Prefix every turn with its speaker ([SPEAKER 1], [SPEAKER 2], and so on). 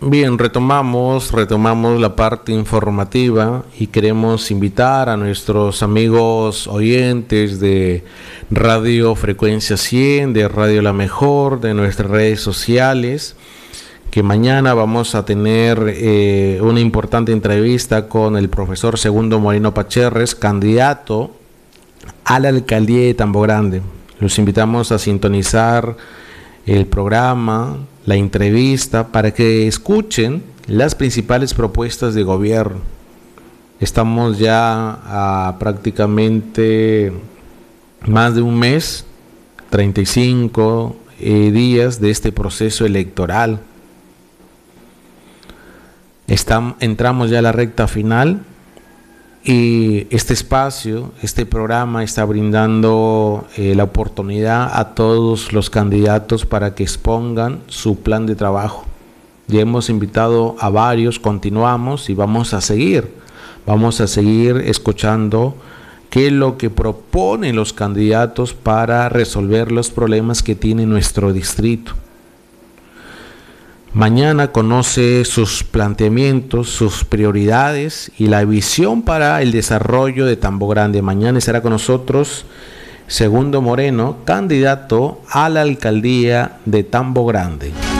[SPEAKER 1] Bien, retomamos la parte informativa y queremos invitar a nuestros amigos oyentes de Radio Frecuencia 100, de Radio La Mejor, de nuestras redes sociales, que mañana vamos a tener una importante entrevista con el profesor Segundo Moreno Pacherres, candidato a la alcaldía de Tambo Grande. Los invitamos a sintonizar el programa, la entrevista, para que escuchen las principales propuestas de gobierno. Estamos ya a prácticamente más de un mes, 35 días de este proceso electoral. Entramos ya a la recta final y este espacio, este programa está brindando la oportunidad a todos los candidatos para que expongan su plan de trabajo. Ya hemos invitado a varios, continuamos y vamos a seguir escuchando qué es lo que proponen los candidatos para resolver los problemas que tiene nuestro distrito. Mañana conoce sus planteamientos, sus prioridades y la visión para el desarrollo de Tambo Grande. Mañana estará con nosotros Segundo Moreno, candidato a la alcaldía de Tambo Grande.